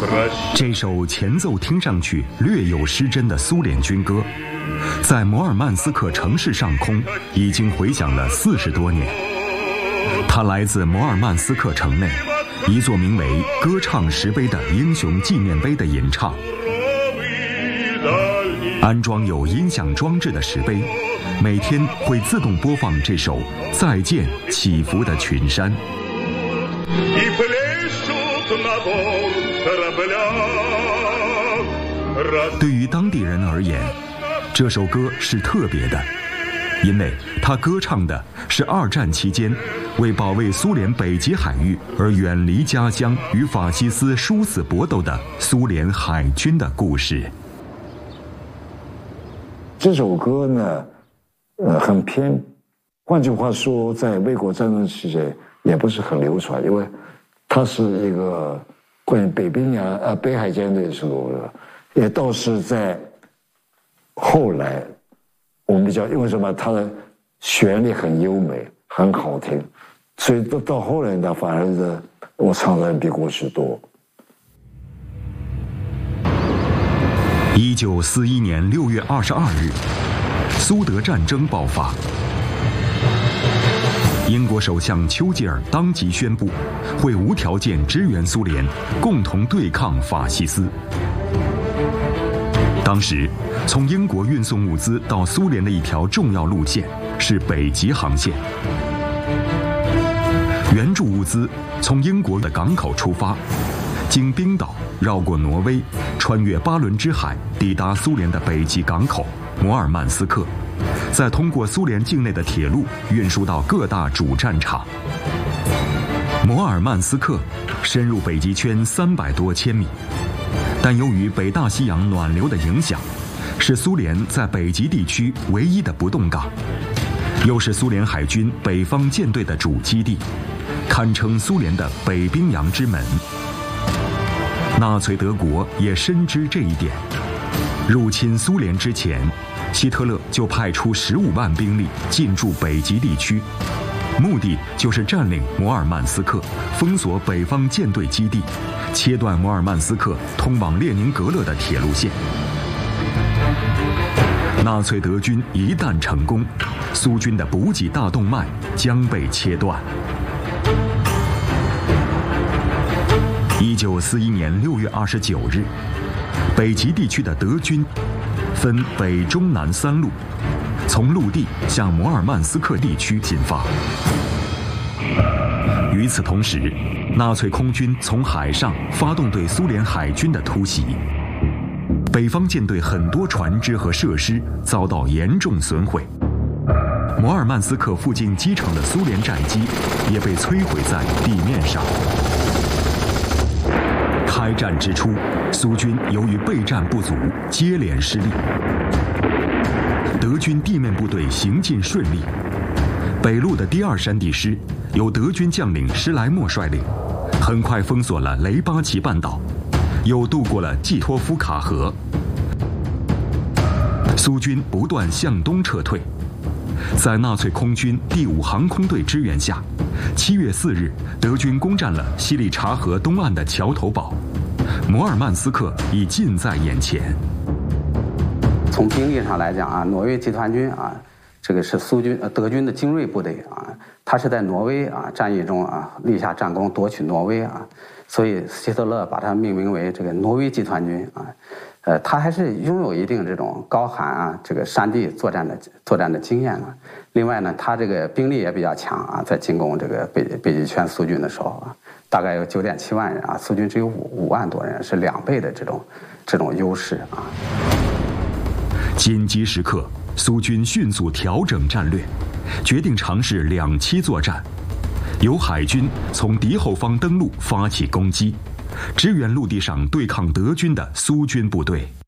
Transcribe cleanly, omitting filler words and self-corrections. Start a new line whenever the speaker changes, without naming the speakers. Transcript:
这首前奏听上去略有失真的苏联军歌，在摩尔曼斯克城市上空已经回响了40多年。它来自摩尔曼斯克城内一座名为“歌唱石碑”的英雄纪念碑的演唱。安装有音响装置的石碑，每天会自动播放这首《再见起伏的群山》。对于当地人而言，这首歌是特别的，因为他歌唱的是2战期间为保卫苏联北极海域而远离家乡与法西斯殊死搏斗的苏联海军的故事。
这首歌呢，很偏，换句话说，在卫国战争期间也不是很流传，因为它是一个关于北海舰队的时候，也倒是在后来，我们比较因为什么？它的旋律很优美，很好听，所以到后来呢，反而是我唱的比过去多。
1941年6月22日，苏德战争爆发。英国首相丘吉尔当即宣布，会无条件支援苏联，共同对抗法西斯。当时，从英国运送物资到苏联的一条重要路线是北极航线。援助物资从英国的港口出发，经冰岛绕过挪威，穿越巴伦支海，抵达苏联的北极港口摩尔曼斯克，再通过苏联境内的铁路运输到各大主战场。摩尔曼斯克深入北极圈300多千米，但由于北大西洋暖流的影响，是苏联在北极地区唯一的不动港，又是苏联海军北方舰队的主基地，堪称苏联的北冰洋之门。纳粹德国也深知这一点，入侵苏联之前，希特勒就派出15万兵力进驻北极地区，目的就是占领摩尔曼斯克，封锁北方舰队基地，切断摩尔曼斯克通往列宁格勒的铁路线。纳粹德军一旦成功，苏军的补给大动脉将被切断。1941年6月29日，北极地区的德军分北、中、南3路，从陆地向摩尔曼斯克地区进发。与此同时，纳粹空军从海上发动对苏联海军的突袭，北方舰队很多船只和设施遭到严重损毁。摩尔曼斯克附近机场的苏联战机也被摧毁在地面上。开战之初，苏军由于备战不足，接连失利。德军地面部队行进顺利，北路的第2山地师由德军将领施莱默率领，很快封锁了雷巴奇半岛，又渡过了季托夫卡河。苏军不断向东撤退，在纳粹空军第5航空队支援下，7月4日，德军攻占了西里察河东岸的桥头堡，摩尔曼斯克已近在眼前。
从兵力上来讲啊，挪威集团军啊，这个是德军的精锐部队啊，他是在挪威啊战役中啊立下战功，夺取挪威啊，所以希特勒把它命名为这个挪威集团军啊。他还是拥有一定这种高寒啊，这个山地作战的经验了。另外呢，他这个兵力也比较强啊，在进攻这个北极圈苏军的时候啊，大概有9.7万人啊，苏军只有5万多人，是2倍的这种优势啊。
紧急时刻，苏军迅速调整战略，决定尝试2栖作战，由海军从敌后方登陆发起攻击，支援陆地上对抗德军的苏军部队。